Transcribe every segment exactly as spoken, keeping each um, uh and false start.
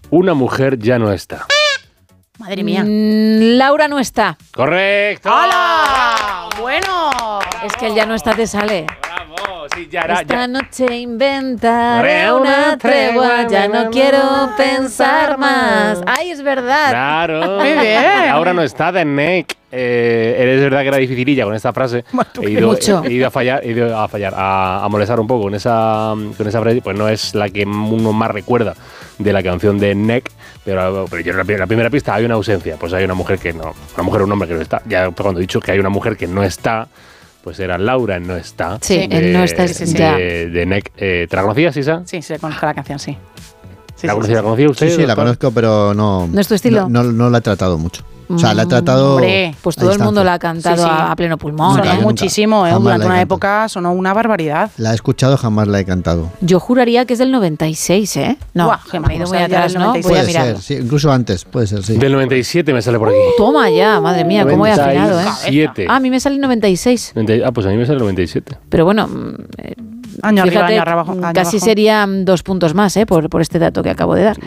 Una mujer ya no está. Madre mía. Mm, Laura no está. ¡Correcto! ¡Hala! Bueno. Es que el ya no está te sale. ¡Bravo! Sí, ya era, Esta ya. noche inventaré una tregua, ya no quiero pensar más. ¡Ay, es verdad! Claro. Muy bien. Laura no está de Nick. Eh, es verdad que era dificililla con esta frase. ¿Tú He ido, Mucho. he ido a fallar, he ido a fallar, a, a molestar un poco con esa, con esa frase. Pues no es la que uno más recuerda de la canción de Nick, pero, pero yo en la, la primera pista hay una ausencia. Pues hay una mujer que no, una mujer o un hombre que no está. Ya cuando he dicho que hay una mujer que no está, pues era Laura no está. Sí, de, él no está, de, ya. de, de Nick. Eh, ¿Te la conocías, Isa? Sí, se conozco la canción, sí. Sí, ¿La, sí, conocía, sí, ¿La conocía usted? Sí, sí, la doctor? conozco, pero no... ¿No es tu estilo? No, no, no la he tratado mucho. O sea, la he tratado... Hombre, Pues a todo el mundo distancia. la ha cantado Sí, sí. A, a pleno pulmón. Nunca, Sonó ¿eh? nunca. muchísimo, ¿eh? Jamás Durante la he una cantado. época sonó una barbaridad. La he escuchado, jamás la he cantado. Yo juraría que es del noventa y seis, ¿eh? No, Buah, que me he ido vamos muy a ir ya atrás, del ¿no? noventa y seis. Voy a Puede mirarlo. ser, sí, incluso antes, puede ser, sí. Del noventa y siete me sale por aquí. Toma ya, madre mía, cómo he afinado, ¿eh? noventa y siete. Ah, a mí me sale el noventa y seis. Ah, pues a mí me sale el noventa y siete. Pero bueno, mm, eh, Año arriba, fíjate, año abajo. año casi abajo. serían dos puntos más, ¿eh? Por, por este dato que acabo de dar.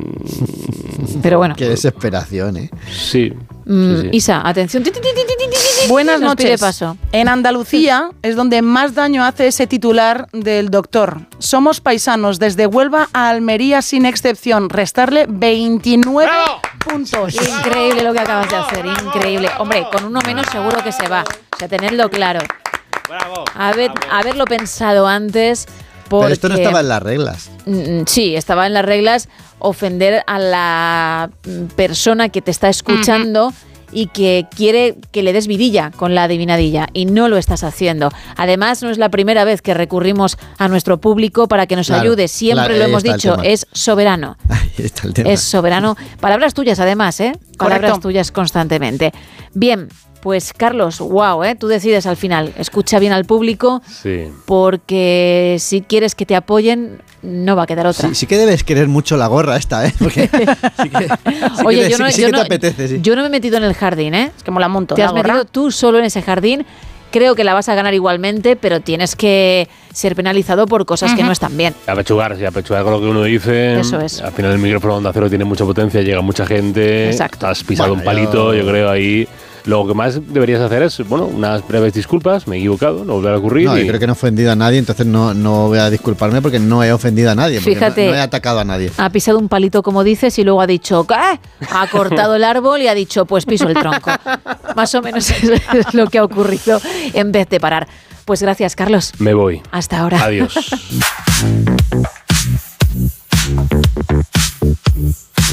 Pero bueno. Qué desesperación, ¿eh? Sí. Mm, sí, sí. Isa, atención. Ti, ti, ti, ti, ti, ti, ti, Buenas nos pide noches. paso. En Andalucía es donde más daño hace ese titular del doctor. Somos paisanos desde Huelva a Almería sin excepción. Restarle veintinueve ¡Bravo! puntos. Increíble lo que acabas de hacer, increíble. Hombre, con uno menos seguro que se va. O sea, tenedlo claro. Bravo. Haber, bravo. haberlo pensado antes. Porque, Pero esto no estaba en las reglas. Mm, Sí, estaba en las reglas ofender a la mm, persona que te está escuchando y que quiere que le des vidilla con la adivinadilla y no lo estás haciendo. Además, no es la primera vez que recurrimos a nuestro público para que nos Claro, ayude. Siempre claro, lo ahí hemos está el dicho, tema. es soberano. Ahí está el tema. Es soberano. Palabras tuyas, además, ¿eh? Palabras Correcto. tuyas constantemente. Bien, pues Carlos, wow, ¿eh? Tú decides al final. Escucha bien al público Sí. porque si quieres que te apoyen, no va a quedar otra. Sí, sí que debes querer mucho la gorra esta, ¿eh? Porque sí que, sí Oye, que, yo sí no, que- sí yo que no- te apetece, sí. yo no me he metido en el jardín, ¿eh? Es que mola un montón. Te la has gorra. metido tú solo en ese jardín. Creo que la vas a ganar igualmente, pero tienes que ser penalizado por cosas que no están bien. Apechugar, sí, apechugar con lo que uno dice. Eso es. Al final el micrófono de Onda Cero tiene mucha potencia, llega mucha gente. Exacto. Has pisado Bueno, un palito, yo... yo- creo, ahí. Lo que más deberías hacer es, bueno, unas breves disculpas, me he equivocado, no volverá a ocurrir. No, y... yo creo que no he ofendido a nadie, entonces no, no voy a disculparme porque no he ofendido a nadie. porque Fíjate. No, no he atacado a nadie. Ha pisado un palito, como dices, y luego ha dicho, ¿qué? Ha cortado el árbol y ha dicho, pues piso el tronco. Más o menos es, es lo que ha ocurrido en vez de parar. Pues gracias, Carlos. Me voy. Hasta ahora. Adiós.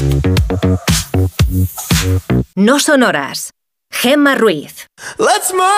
No son horas. Gemma Ruiz. Let's move.